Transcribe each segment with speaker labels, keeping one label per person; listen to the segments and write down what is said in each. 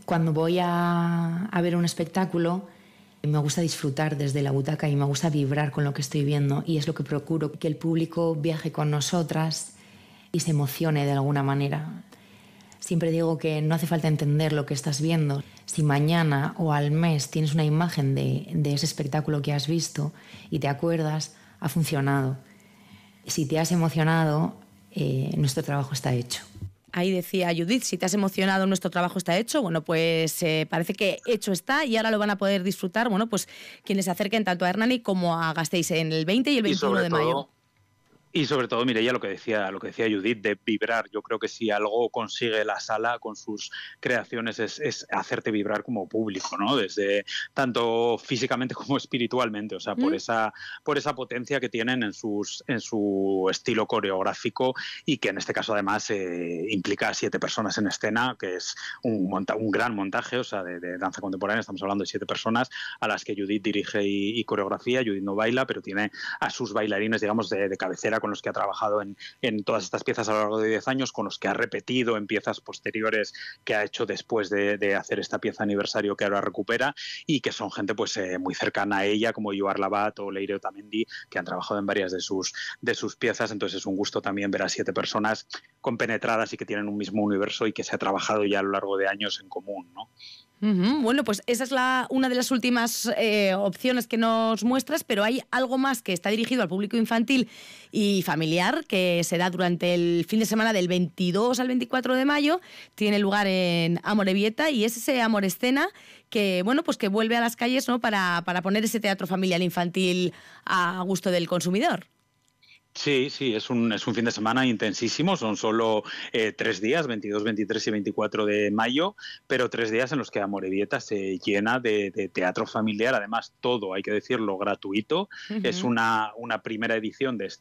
Speaker 1: Cuando voy a ver un espectáculo, me gusta disfrutar desde la butaca y me gusta vibrar con lo que estoy viendo, y es lo que procuro, que el público viaje con nosotras y se emocione de alguna manera. Siempre digo que no hace falta entender lo que estás viendo. Si mañana o al mes tienes una imagen de ese espectáculo que has visto y te acuerdas, ha funcionado. Si te has emocionado, nuestro trabajo está hecho.
Speaker 2: Ahí decía Judith, si te has emocionado, nuestro trabajo está hecho. Bueno, pues parece que hecho está y ahora lo van a poder disfrutar, bueno, pues quienes se acerquen tanto a Hernani como a Gasteiz en el 20 y el 21 de mayo.
Speaker 3: Y sobre todo, Mireia, lo que decía Judith, de vibrar. Yo creo que si algo consigue la sala con sus creaciones es hacerte vibrar como público, ¿no? Desde tanto físicamente como espiritualmente, o sea, por esa potencia que tienen en su estilo coreográfico, y que en este caso además implica a 7 personas en escena, que es un gran montaje, o sea, de danza contemporánea. Estamos hablando de 7 personas a las que Judith dirige y coreografía. Judith no baila, pero tiene a sus bailarines, digamos, de cabecera, con los que ha trabajado en todas estas piezas a lo largo de 10 años, con los que ha repetido en piezas posteriores que ha hecho después de hacer esta pieza aniversario que ahora recupera, y que son gente pues muy cercana a ella, como Joar Labat o Leire Otamendi, que han trabajado en varias de sus piezas. Entonces es un gusto también ver a 7 personas compenetradas y que tienen un mismo universo y que se ha trabajado ya a lo largo de años en común, ¿no?
Speaker 2: Bueno, pues esa es una de las últimas opciones que nos muestras, pero hay algo más que está dirigido al público infantil y familiar, que será durante el fin de semana del 22 al 24 de mayo. Tiene lugar en Amorebieta y es ese Amor Escena que, bueno, pues que vuelve a las calles, ¿no?, para poner ese teatro familiar infantil a gusto del consumidor.
Speaker 3: Sí, es un fin de semana intensísimo. Son solo 3 días, 22, 23 y 24 de mayo, pero 3 días en los que Amorebieta se llena de teatro familiar. Además, todo, hay que decirlo, gratuito. Es una primera edición de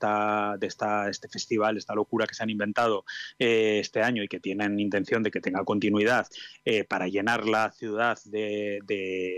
Speaker 3: este festival, esta locura que se han inventado este año y que tienen intención de que tenga continuidad, para llenar la ciudad de